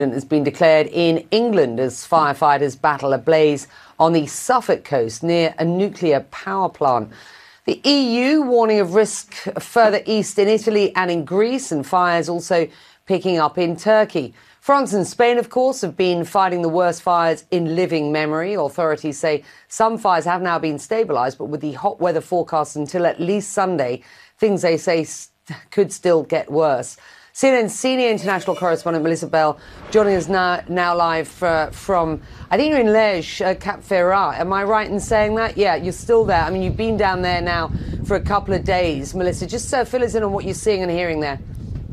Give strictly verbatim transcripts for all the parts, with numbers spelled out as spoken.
has been declared in England as firefighters battle a blaze on the Suffolk coast near a nuclear power plant. The E U warning of risk further east in Italy and in Greece, and fires also picking up in Turkey. France and Spain, of course, have been fighting the worst fires in living memory. Authorities say some fires have now been stabilised, but with the hot weather forecast until at least Sunday, things, they say, could still get worse. C N N senior international correspondent Melissa Bell joining us now, now live uh, from, I think you're in Lège, uh, Cap Ferrat. Am I right in saying that? Yeah, you're still there. I mean, you've been down there now for a couple of days. Melissa, just uh, fill us in on what you're seeing and hearing there.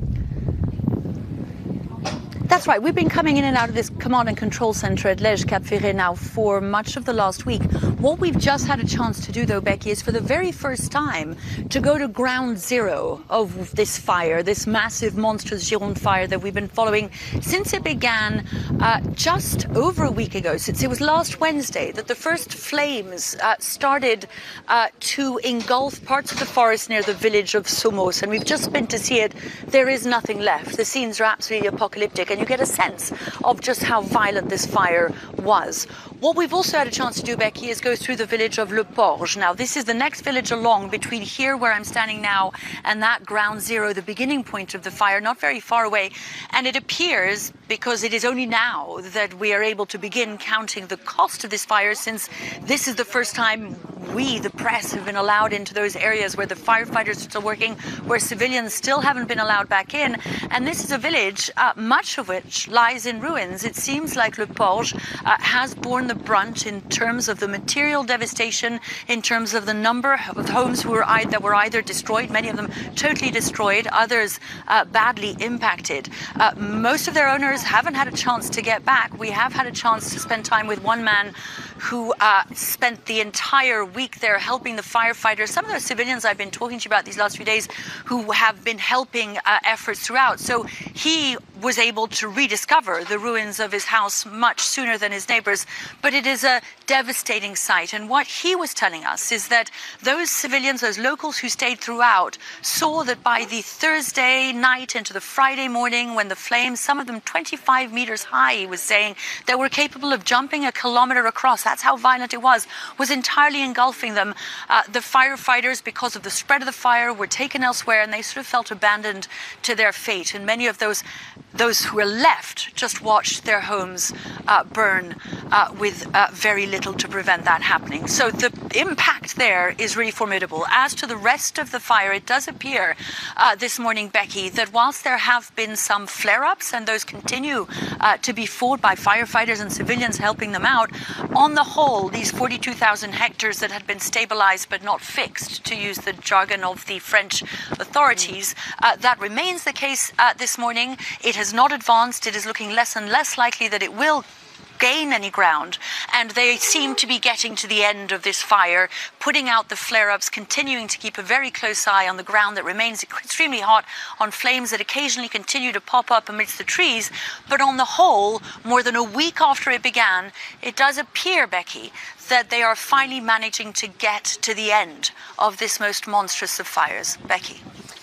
That's right. We've been coming in and out of this command and control center at Lège Cap Ferret now for much of the last week. What we've just had a chance to do, though, Becky, is for the very first time to go to ground zero of this fire, this massive, monstrous Gironde fire that we've been following since it began uh, just over a week ago, since it was last Wednesday that the first flames uh, started uh, to engulf parts of the forest near the village of Somos. And we've just been to see it. There is nothing left. The scenes are absolutely apocalyptic. And you get a sense of just how violent this fire was. What we've also had a chance to do, Becky, is go through the village of Le Porge. Now, this is the next village along between here where I'm standing now and that ground zero, the beginning point of the fire, not very far away. And it appears, because it is only now that we are able to begin counting the cost of this fire, since this is the first time we, the press, have been allowed into those areas where the firefighters are still working, where civilians still haven't been allowed back in. And this is a village, uh, much of which lies in ruins. It seems like Le Porge uh, has borne the brunt in terms of the material devastation, in terms of the number of homes who were either, that were either destroyed, many of them totally destroyed, others uh, badly impacted. Uh, most of their owners haven't had a chance to get back. We have had a chance to spend time with one man who uh, spent the entire week there helping the firefighters, some of those civilians I've been talking to you about these last few days who have been helping uh, efforts throughout. So he was able to rediscover the ruins of his house much sooner than his neighbors. But it is a devastating sight. And what he was telling us is that those civilians, those locals who stayed throughout, saw that by the Thursday night into the Friday morning, when the flames, some of them twenty-five meters high, he was saying, that were capable of jumping a kilometer across, that's how violent it was, was entirely engulfing them. Uh, the firefighters, because of the spread of the fire, were taken elsewhere, and they sort of felt abandoned to their fate. And many of those those who were left just watched their homes uh, burn uh, with uh, very little to prevent that happening. So the impact there is really formidable. As to the rest of the fire, it does appear uh, this morning, Becky, that whilst there have been some flare-ups, and those continue uh, to be fought by firefighters and civilians helping them out, on the whole, these forty-two thousand hectares that had been stabilized but not fixed, to use the jargon of the French authorities, uh, that remains the case uh, this morning. It has not advanced. It is looking less and less likely that it will gain any ground, and they seem to be getting to the end of this fire, putting out the flare-ups, continuing to keep a very close eye on the ground that remains extremely hot, on flames that occasionally continue to pop up amidst the trees. But on the whole, more than a week after it began, it does appear, Becky, that they are finally managing to get to the end of this most monstrous of fires. Becky.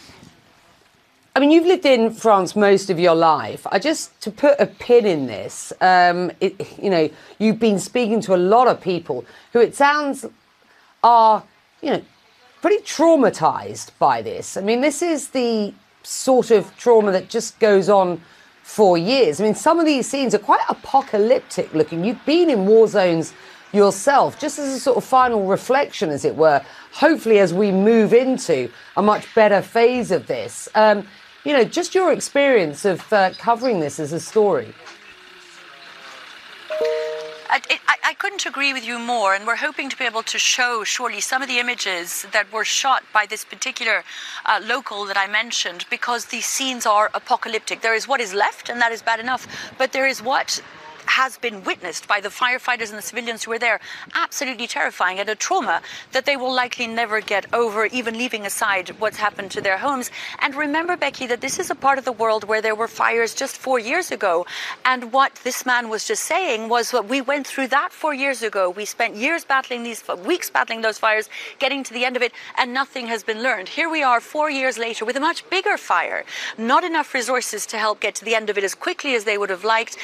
I mean, you've lived in France most of your life. I just, to put a pin in this, um, it, you know, you've been speaking to a lot of people who it sounds are, you know, pretty traumatized by this. I mean, this is the sort of trauma that just goes on for years. I mean, some of these scenes are quite apocalyptic looking. You've been in war zones yourself, just as a sort of final reflection, as it were, hopefully as we move into a much better phase of this. Um, You know, just your experience of uh, covering this as a story. I, I, I couldn't agree with you more, and we're hoping to be able to show shortly some of the images that were shot by this particular uh, local that I mentioned, because these scenes are apocalyptic. There is what is left, and that is bad enough, but there is what has been witnessed by the firefighters and the civilians who were there, absolutely terrifying, and a trauma that they will likely never get over, even leaving aside what's happened to their homes. And remember, Becky, that this is a part of the world where there were fires just four years ago. And what this man was just saying was what we went through that four years ago. We spent years battling these, weeks battling those fires, getting to the end of it, and nothing has been learned. Here we are four years later with a much bigger fire, not enough resources to help get to the end of it as quickly as they would have liked.